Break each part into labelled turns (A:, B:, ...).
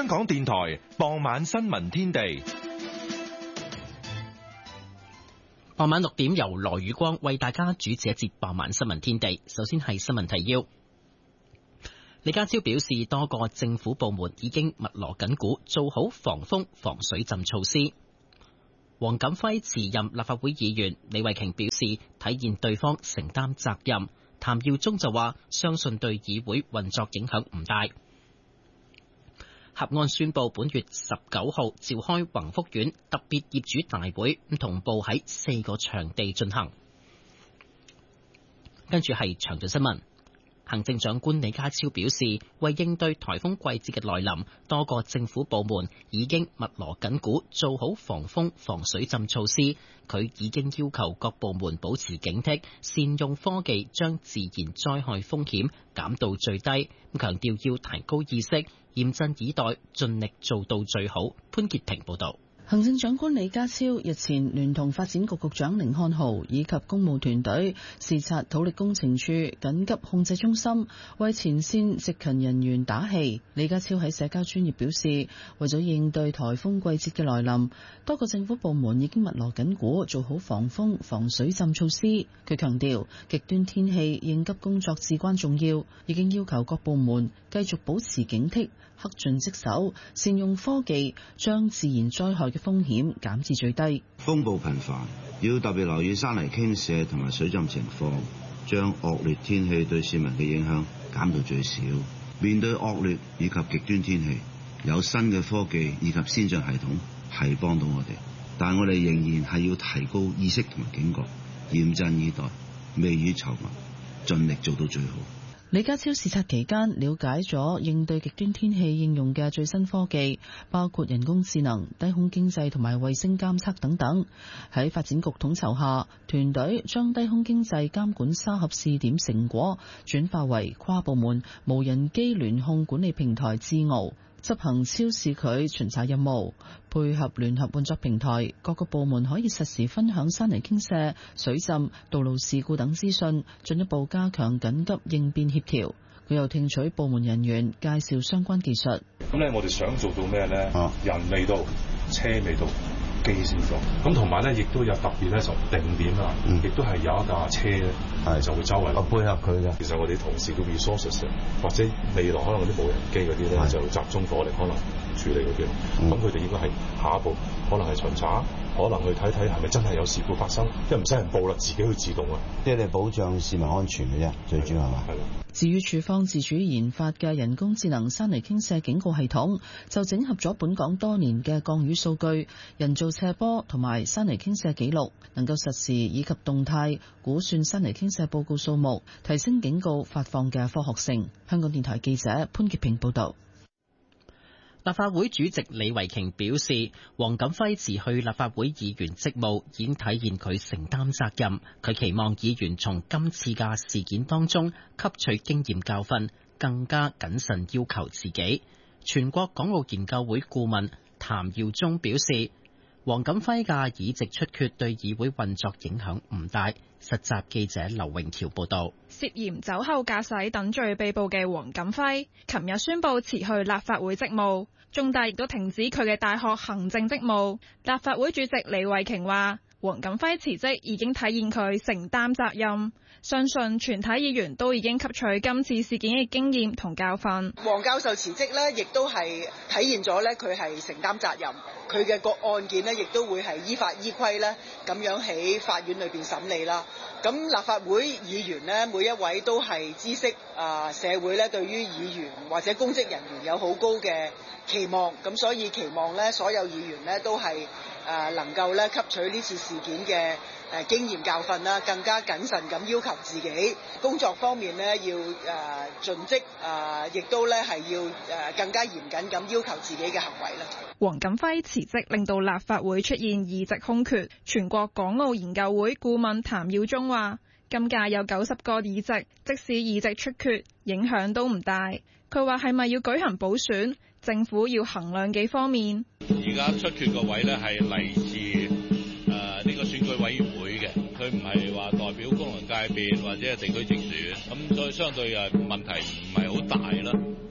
A: 港電台傍晚新聞天地。
B: 傍晚6點由羅宇光為大家主持一節傍晚新聞天地。首先係新聞提要。李家超表示，多個政府部門已經密鑼緊鼓做好防風防水浸措施。黃錦輝辭任立法會議員，李慧瓊表示體現對方承擔責任。譚耀宗就話相信對議會運作影響唔大。合安宣布本月19號召開宏福苑特別業主大會，同步喺4個場地進行。跟住係詳盡新聞。行政長官李家超表示，為應對颱風季節嘅來臨，多個政府部門已經密鑼緊鼓做好防風防水浸措施。佢已經要求各部門保持警惕，善用科技將自然災害風險減到最低。強調要提高意識，嚴陣以待，盡力做到最好。潘潔平報導。
C: 行政長官李家超日前聯同發展局局長甯漢豪以及公務團隊視察土力工程處緊急控制中心，為前線值勤人員打氣。李家超喺社交專頁表示，為咗應對颱風季節嘅來臨，多個政府部門已經密鑼緊鼓做好防風防水浸措施。佢強調，極端天氣應急工作至關重要，已經要求各部門繼續保持警惕，恪盡職守，善用科技，將自然災害嘅風險減至最低。
D: 風暴頻繁，要特別留意山泥傾瀉同埋水浸情況，將惡劣天氣對市民嘅影響減到最少。面對惡劣以及極端天氣，有新嘅科技以及先進系統係幫到我哋，但我哋仍然係要提高意識同埋警覺，嚴陣以待，未雨綢繆，盡力做到最好。
C: 李家超視察期間了解咗應對極端天氣應用嘅最新科技，包括人工智能、低空經濟同埋衛星監測等等。喺發展局統籌下，團隊將低空經濟監管沙盒試點成果轉化為跨部門無人機聯控管理平台智敖，執行超視距巡查任務，配合聯合運作平台，各個部門可以實時分享山泥傾瀉、水浸、道路事故等資訊，進一步加強緊急應變協調。佢又聽取部門人員介紹相關技術。
E: 咁咧，我哋想做到咩咧？人未到，車未到，機先到。咁同埋咧，亦都有特別咧，就定點啊，亦都係有一架車咧，就會周圍配合佢嘅。其實我哋同事嘅 resources 或者未來可能嗰啲無人機嗰啲咧，就集中火力可能處理嗰啲。咁佢哋應該係下一步，可能係巡查，可能去睇睇係咪真係有事故發生，即係唔使人報啦，自己去自動啦。
D: 即係保障市民安全嘅啫，最主要係嘛？係。
C: 至於處方自主研發嘅人工智能山泥傾瀉警告系統，就整合咗本港多年嘅降雨數據、人造斜坡同埋山泥傾瀉記錄，能夠實時以及動態估算山泥傾瀉報告數目，提升警告發放嘅科學性。香港電台記者潘潔平報道。
B: 立法會主席李慧瓊表示，黃錦輝辭去立法會議員職務已經體現佢承擔責任。佢期望議員從今次嘅事件當中吸取經驗教訓，更加謹慎要求自己。全國港澳研究會顧問譚耀宗表示，黃錦輝嘅議席出缺對議會運作影響唔大。實習記者劉永橋報道。
F: 涉嫌酒後駕駛等罪被捕嘅黃錦輝，琴日宣布辭去立法會職務，中大亦都停止佢嘅大學行政職務。立法會主席李慧瓊話，黃錦輝辭職已經體現佢承擔責任，相信全體議員都已經吸取今次事件嘅經驗同教訓。
G: 黃教授辭職呢，亦都係體現咗呢佢係承擔責任，佢嘅個案件呢，亦都會係依法依規呢咁樣喺法院裏邊審理啦。咁立法會議員呢，每一位都係知悉社會呢對於議員或者公職人員有好高嘅期望，咁所以期望呢所有議員呢都係能夠咧吸取呢次事件嘅經驗教訓啦，更加謹慎咁要求自己工作方面呢要盡職，亦都咧係要更加嚴謹咁要求自己嘅行為啦。
F: 黃錦輝辭職令到立法會出現議席空缺，全國港澳研究會顧問譚耀宗話：今屆有90個議席，即使議席出缺，影響都唔大。佢話係咪要舉行補選？政府要衡量幾方面。
H: 而家出缺個位咧係嚟自呢個選舉委員會嘅，佢唔係話代表功能界別或者係地區直選，咁所以相對問題唔係好大啦。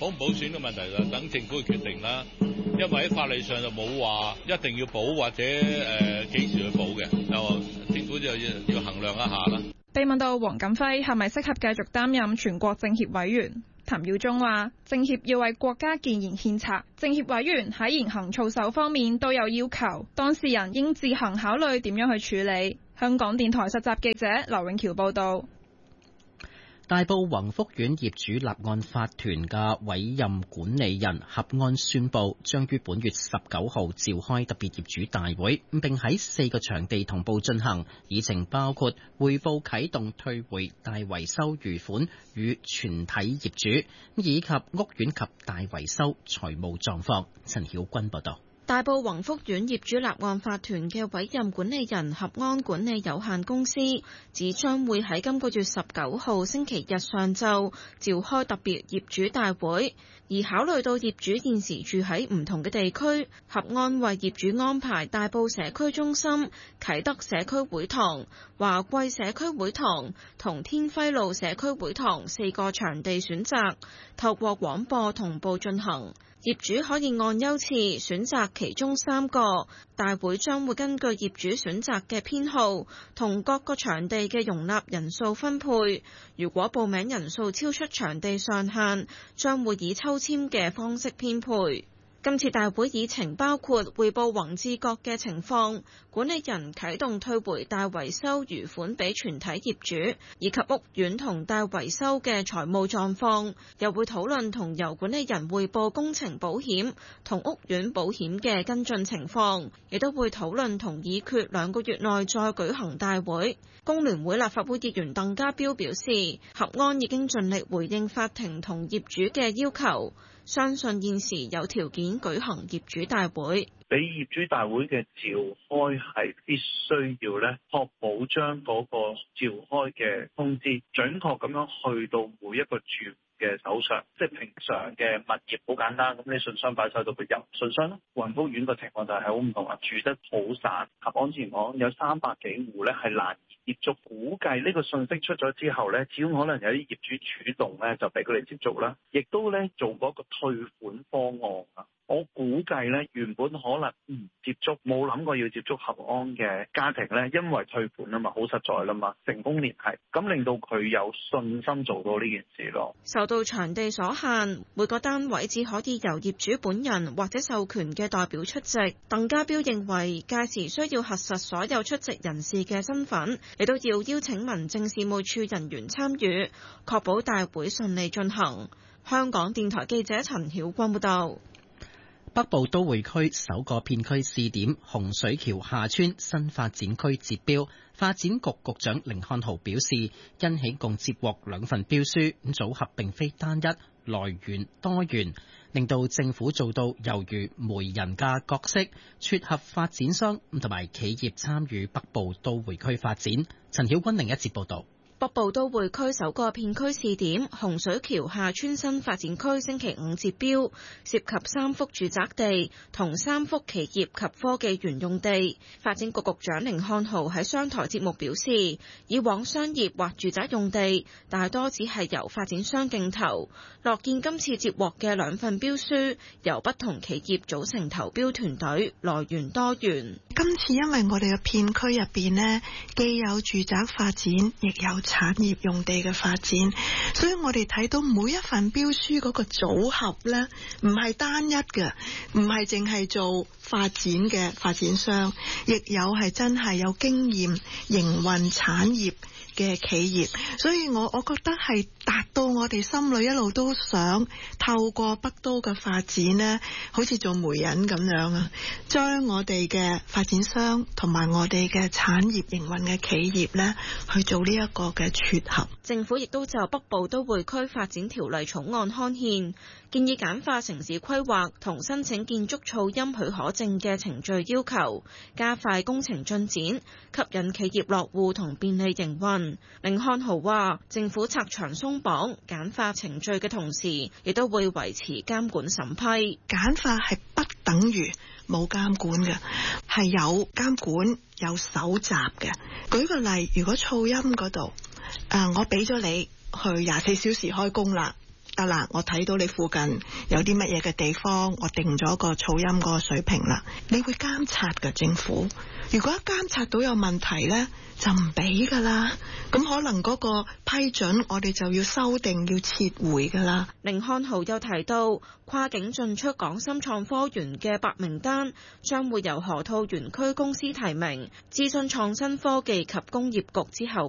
H: 保唔保損嘅問題就等政府去決定啦。因為喺法例上就冇話一定要保或者幾時去保嘅，就政府就要衡量一下啦。
F: 被問到黃錦輝係咪適合繼續擔任全國政協委員，譚耀宗話政協要為國家建言獻策，政協委員喺言行操守方面都有要求，當事人應自行考慮點樣去處理。香港電台實習記者劉永橋報道。
B: 大埔宏福苑業主立案法團嘅委任管理人合安宣布，將於本月19號召開特別業主大會，並喺4個場地同步進行，議程包括匯報啟動退回大維修餘款與全體業主，以及屋苑及大維修財務狀況。陳曉君報道。
I: 大埔宏福苑業主立案法團嘅委任管理人合安管理有限公司指將會喺今個月19號星期日上晝召開特別業主大會，而考慮到業主現時住喺唔同嘅地區，合安為業主安排大埔社區中心、啟德社區會堂、華貴社區會堂同天輝路社區會堂4個場地選擇，透過廣播同步進行。業主可以按優次選擇其中3個，大會將會根據業主選擇嘅編號同各個場地嘅容納人數分配。如果報名人數超出場地上限，將會以抽籤嘅方式編配。今次大會議程包括匯報宏志閣嘅情況，管理人啟動退回大維修餘款俾全體業主，以及屋苑同大維修嘅財務狀況，又會討論同由管理人匯報工程保險同屋苑保險嘅跟進情況，亦都會討論同議決2個月內再舉行大會。工聯會立法會議員鄧家彪表示，合安已經盡力回應法庭同業主嘅要求，相信現時有條件舉行業主大會。
J: 俾業主大會嘅召開係必須要咧，確保將嗰個召開嘅通知準確咁樣去到每一個住嘅手上，即係平常嘅物業好簡單，咁你信箱擺晒到佢入信箱咯。宏福苑個情況就係好唔同啦，住得好散，合安前講有300幾戶咧係難以接觸，估計呢個信息出咗之後咧，只要可能有啲業主主動咧就俾佢哋接觸啦，亦都咧做嗰個退款方案啊。我估計咧，原本可能唔接觸，冇諗過要接觸合安嘅家庭咧，因為退款啊嘛，好實在啦嘛，成功聯繫，咁令到佢有信心做到呢件事咯。
I: 受到場地所限，每個單位只可以由業主本人或者授權嘅代表出席。鄧家彪認為，屆時需要核實所有出席人士嘅身份，亦都要邀請民政事務處人員參與，確保大會順利進行。香港電台記者陳曉君報道。
B: 北部都會區首個片區試點洪水橋下村新發展區截標，發展局局長甯漢豪表示，因起共接獲2份標書，組合並非單一，來源多元，令到政府做到猶如媒人嘅角色，撮合發展商同埋企業參與北部都會區發展。陳曉君另一節報道。
I: 北部都會區首個片區試點洪水橋下村新發展區星期5截標，涉及3幅住宅地同3幅企業及科技園用地。發展局局長甯漢豪喺商台節目表示，以往商業或住宅用地大多只係由發展商競投，樂見今次接獲嘅2份標書由不同企業組成投標團隊，來源多元。
K: 今次因為我哋嘅片區入邊呢，既有住宅發展，亦有產業用地嘅發展，所以我哋睇到每一份標書嗰個組合呢，唔係單一嘅，唔係淨係做發展嘅發展商，亦有係真係有經驗營運產業嘅企業，所以我覺得係達到我哋心裏一路都想透過北都嘅發展呢，好似做媒人咁樣啊，將我哋嘅發展商同埋我哋嘅產業營運嘅企業呢，去做呢一個嘅撮合。
I: 政府亦都就北部都會區發展條例草案刊憲，建議簡化城市規劃同申請建築噪音許可證嘅程序要求，加快工程進展，吸引企業落戶同便利營運。甯漢豪話，政府拆牆鬆綁簡化程序嘅同時，亦都會維持監管審批。
K: 簡化係不等於冇監管嘅，係有監管有搜集嘅。舉個例，如果噪音嗰度我俾咗你去24小時開工啦， 得啦，我睇到你附近有啲乜嘢嘅地方，我定咗個噪音嗰個水平啦。你會監察嘅政府，如果監察到有問題呢，就唔俾噶啦。咁可能嗰個批准我哋就要修訂，要撤回噶啦。
I: 甯漢豪又提到，跨境進出港深創科園嘅白名單將會由河套園區公司提名，諮詢創新科技及工業局之後